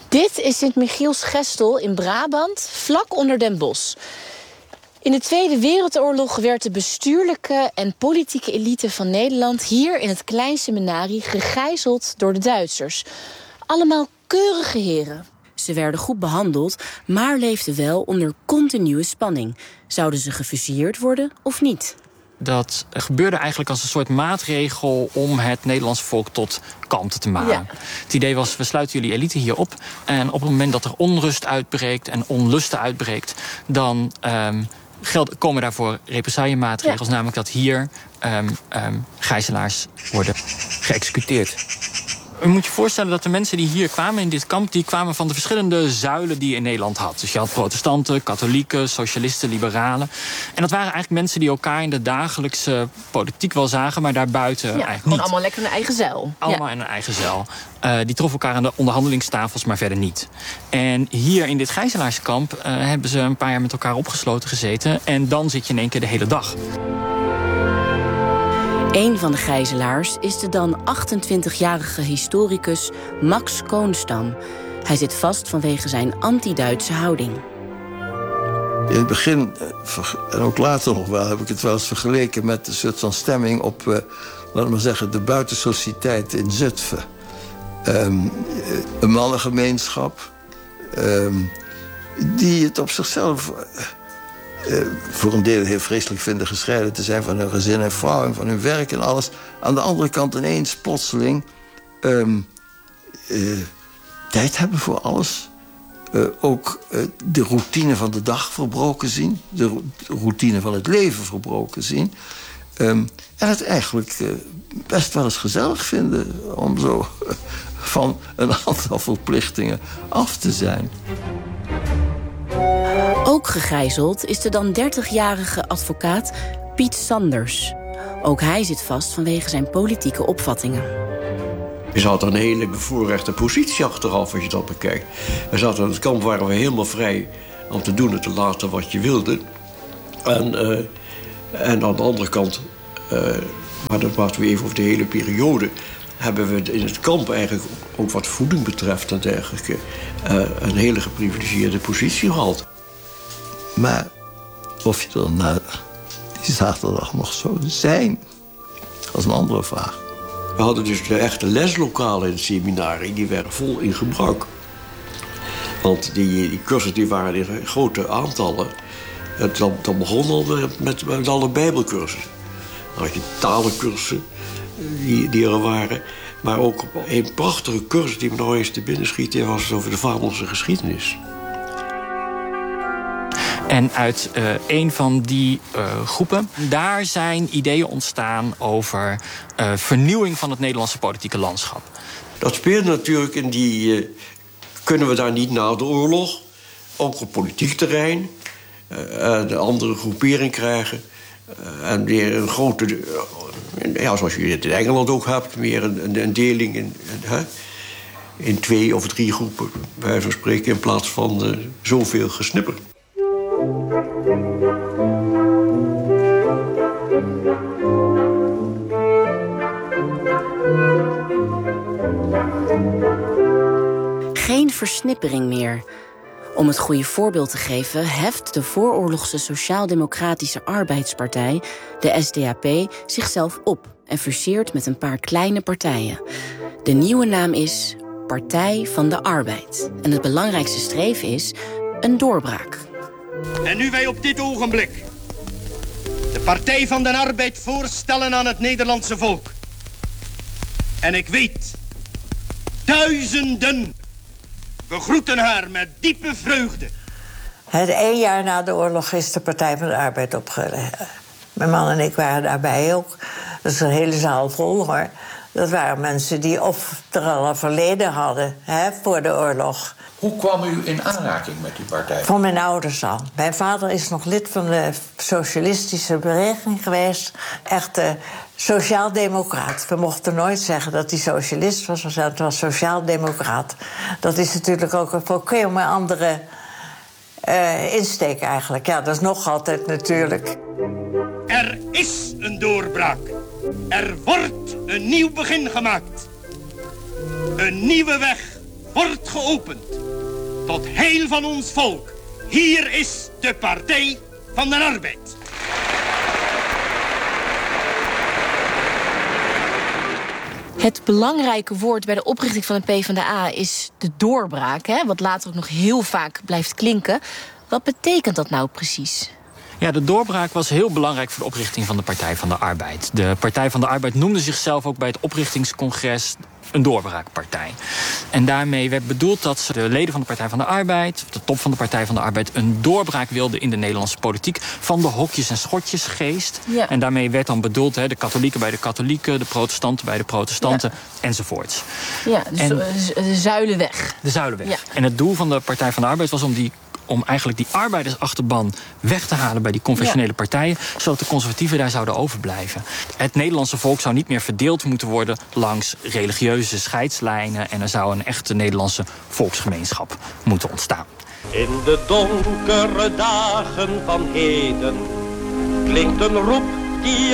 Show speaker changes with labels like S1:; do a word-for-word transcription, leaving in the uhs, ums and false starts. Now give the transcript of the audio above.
S1: Dit is Sint-Michiels-Gestel in Brabant, vlak onder Den Bosch. In de Tweede Wereldoorlog werd de bestuurlijke en politieke elite van Nederland hier in het klein seminarie gegijzeld door de Duitsers. Allemaal keurige heren. Ze werden goed behandeld, maar leefden wel onder continue spanning. Zouden ze gefusilleerd worden of niet?
S2: Dat gebeurde eigenlijk als een soort maatregel om het Nederlandse volk tot kalmte te maken. Ja. Het idee was, we sluiten jullie elite hier op. En op het moment dat er onrust uitbreekt en onlusten uitbreekt, dan um, geld, komen daarvoor represaillemaatregels. Ja. Namelijk dat hier um, um, gijzelaars worden geëxecuteerd. Je moet je voorstellen dat de mensen die hier kwamen in dit kamp, die kwamen van de verschillende zuilen die je in Nederland had. Dus je had protestanten, katholieken, socialisten, liberalen. En dat waren eigenlijk mensen die elkaar in de dagelijkse politiek wel zagen, maar daarbuiten ja, eigenlijk niet.
S1: Allemaal lekker in een eigen zuil.
S2: Allemaal ja. in een eigen zuil. Uh, die troffen elkaar aan de onderhandelingstafels, maar verder niet. En hier in dit gijzelaarskamp uh, hebben ze een paar jaar met elkaar opgesloten gezeten. En dan zit je in één keer de hele dag.
S1: Een van de gijzelaars is de dan achtentwintigjarige historicus Max Koonstam. Hij zit vast vanwege zijn anti-Duitse houding.
S3: In het begin, en ook later nog wel, heb ik het wel eens vergeleken met een soort van stemming op, uh, laten we maar zeggen, de buitensociëteit in Zutphen. Um, een mannengemeenschap um, die het op zichzelf Uh, voor een deel heel vreselijk vinden gescheiden te zijn van hun gezin en vrouw en van hun werk en alles. Aan de andere kant ineens plotseling um, uh, tijd hebben voor alles. Uh, ook uh, de routine van de dag verbroken zien. De routine van het leven verbroken zien. Um, en het eigenlijk uh, best wel eens gezellig vinden om zo uh, van een aantal verplichtingen af te zijn.
S1: Ook gegijzeld is de dan dertigjarige advocaat Piet Sanders. Ook hij zit vast vanwege zijn politieke opvattingen.
S4: Je zat een hele bevoorrechte positie achteraf als je dat bekijkt. We zaten in het kamp, waren we helemaal vrij om te doen en te laten wat je wilde. En, uh, en aan de andere kant, uh, maar dat praten we even over de hele periode, hebben we in het kamp eigenlijk ook wat voeding betreft en dergelijke uh, een hele geprivilegeerde positie gehad.
S3: Maar of je er na die zaterdag nog zou zijn, dat is een andere vraag.
S4: We hadden dus de echte leslokalen in het seminarie, die werden vol in gebruik. Want die, die cursussen die waren in grote aantallen. Het, dan, dan begon al met, met alle bijbelcursussen. Dan had je talencursussen die, die er waren. Maar ook een prachtige cursus die me nog eens te binnen schiet, die was over de Vaderlandse geschiedenis.
S2: En uit uh, een van die uh, groepen, daar zijn ideeën ontstaan over uh, vernieuwing van het Nederlandse politieke landschap.
S4: Dat speelde natuurlijk in die, uh, kunnen we daar niet na de oorlog, ook op politiek terrein, uh, de andere groepering krijgen. Uh, en weer een grote, uh, ja, zoals je het in Engeland ook hebt, meer een, een deling in, uh, in twee of drie groepen, bij wijze van spreken, in plaats van uh, zoveel gesnipper.
S1: Geen versnippering meer. Om het goede voorbeeld te geven, heft de vooroorlogse Sociaal-Democratische Arbeidspartij, de S D A P, zichzelf op en fuseert met een paar kleine partijen. De nieuwe naam is Partij van de Arbeid. En het belangrijkste streven is een doorbraak.
S5: En nu wij op dit ogenblik de Partij van de Arbeid voorstellen aan het Nederlandse volk. En ik weet, duizenden begroeten haar met diepe vreugde.
S6: Het één jaar na de oorlog is de Partij van de Arbeid opgericht. Mijn man en ik waren daarbij ook. Dat is een hele zaal vol, hoor. Dat waren mensen die of er al een verleden hadden, hè, voor de oorlog.
S7: Hoe kwam u in aanraking met die partij?
S6: Van mijn ouders al. Mijn vader is nog lid van de socialistische beweging geweest. Echt uh, sociaal-democraat. We mochten nooit zeggen dat hij socialist was. Het was sociaal-democraat. Dat is natuurlijk ook een volkomen andere uh, insteek eigenlijk. Ja, dat is nog altijd natuurlijk.
S5: Er is een doorbraak. Er wordt een nieuw begin gemaakt. Een nieuwe weg wordt geopend. Tot heil van ons volk. Hier is de Partij van de Arbeid.
S1: Het belangrijke woord bij de oprichting van de PvdA is de doorbraak, hè, wat later ook nog heel vaak blijft klinken. Wat betekent dat nou precies?
S2: Ja, de doorbraak was heel belangrijk voor de oprichting van de Partij van de Arbeid. De Partij van de Arbeid noemde zichzelf ook bij het oprichtingscongres een doorbraakpartij. En daarmee werd bedoeld dat ze de leden van de Partij van de Arbeid, de top van de Partij van de Arbeid, een doorbraak wilden in de Nederlandse politiek van de hokjes- en schotjesgeest.
S1: Ja.
S2: En daarmee werd dan bedoeld he, de katholieken bij de katholieken, de protestanten bij de protestanten, ja. enzovoorts.
S1: Ja, dus
S2: en,
S1: de zuilenweg.
S2: De zuilenweg.
S1: Ja.
S2: En het doel van de Partij van de Arbeid was om die om eigenlijk die arbeidersachterban weg te halen bij die conventionele ja. partijen, zodat de conservatieven daar zouden overblijven. Het Nederlandse volk zou niet meer verdeeld moeten worden langs religieuze scheidslijnen en er zou een echte Nederlandse volksgemeenschap moeten ontstaan.
S8: In de donkere dagen van heden klinkt een roep die